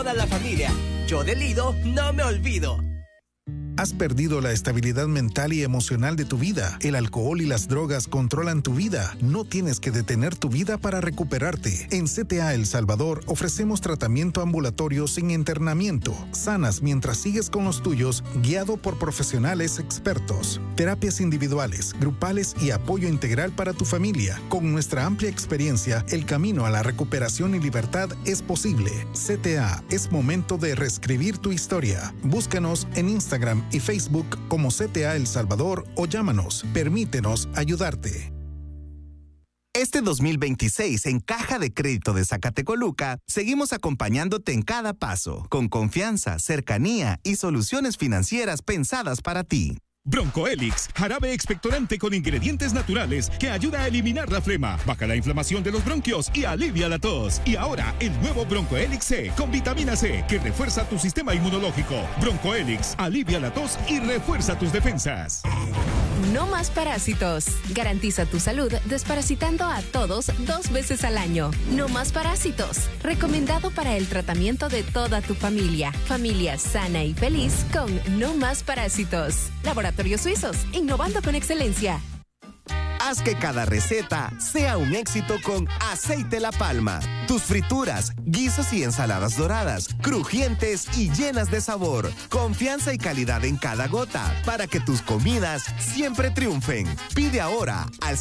Toda la familia. Yo de Lido no me olvido. ¿Has perdido la estabilidad mental y emocional de tu vida? El alcohol y las drogas controlan tu vida. No tienes que detener tu vida para recuperarte. En CTA El Salvador ofrecemos tratamiento ambulatorio sin internamiento. Sanas mientras sigues con los tuyos, guiado por profesionales expertos. Terapias individuales, grupales y apoyo integral para tu familia. Con nuestra amplia experiencia, el camino a la recuperación y libertad es posible. CTA, es momento de reescribir tu historia. Búscanos en Instagram y Facebook como CTA El Salvador o llámanos. Permítenos ayudarte. Este 2026 en Caja de Crédito de Zacatecoluca seguimos acompañándote en cada paso, con confianza, cercanía y soluciones financieras pensadas para ti. Broncoelix, jarabe expectorante con ingredientes naturales que ayuda a eliminar la flema, baja la inflamación de los bronquios y alivia la tos. Y ahora el nuevo Broncoelix C con vitamina C que refuerza tu sistema inmunológico. Broncoelix alivia la tos y refuerza tus defensas. No más parásitos. Garantiza tu salud desparasitando a todos 2 veces al año. No más parásitos. Recomendado para el tratamiento de toda tu familia. Familia sana y feliz con No más parásitos. Laboratorios Suizos, innovando con excelencia. Haz que cada receta sea un éxito con Aceite La Palma. Tus frituras, guisos y ensaladas doradas, crujientes y llenas de sabor. Confianza y calidad en cada gota para que tus comidas siempre triunfen. Pide ahora al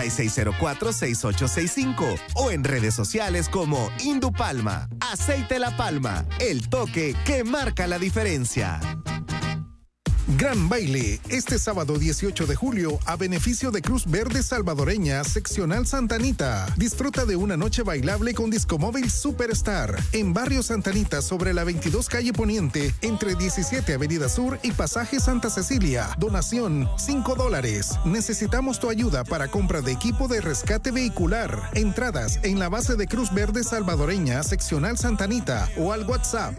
7604-6865 o en redes sociales como Indupalma. Aceite La Palma, el toque que marca la diferencia. Gran baile, este sábado 18 de julio a beneficio de Cruz Verde Salvadoreña, Seccional Santa Anita. Disfruta de una noche bailable con Discomóvil Superstar en Barrio Santa Anita sobre la 22 Calle Poniente entre 17 Avenida Sur y Pasaje Santa Cecilia. Donación $5. Necesitamos tu ayuda para compra de equipo de rescate vehicular. Entradas en la base de Cruz Verde Salvadoreña, Seccional Santa Anita o al WhatsApp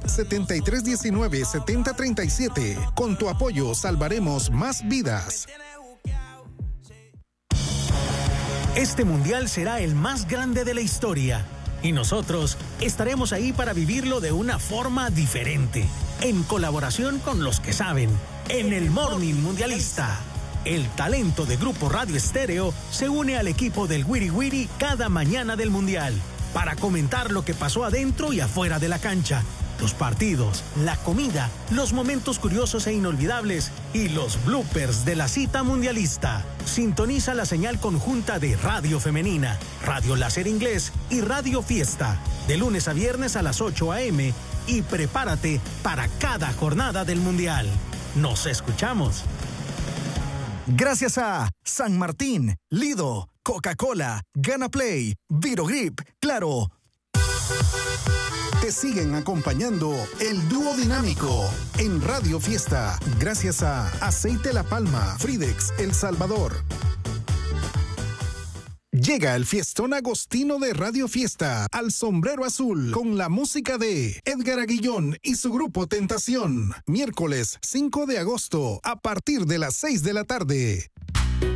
7319-7037. Con tu apoyo salvaremos más vidas. Este mundial será el más grande de la historia y nosotros estaremos ahí para vivirlo de una forma diferente, en colaboración con los que saben, en el Morning Mundialista. El talento de Grupo Radio Estéreo se une al equipo del Wiri Wiri cada mañana del mundial para comentar lo que pasó adentro y afuera de la cancha, los partidos, la comida, los momentos curiosos e inolvidables y los bloopers de la cita mundialista. Sintoniza la señal conjunta de Radio Femenina, Radio Láser Inglés y Radio Fiesta, de lunes a viernes a las 8 a.m. y prepárate para cada jornada del Mundial. Nos escuchamos. Gracias a San Martín, Lido, Coca-Cola, Gana Play, Virogrip, Claro. Te siguen acompañando el dúo dinámico en Radio Fiesta. Gracias a Aceite La Palma, Fridex, El Salvador. Llega el fiestón agostino de Radio Fiesta al Sombrero Azul con la música de Edgar Aguillón y su grupo Tentación. Miércoles 5 de agosto a partir de las 6 de la tarde.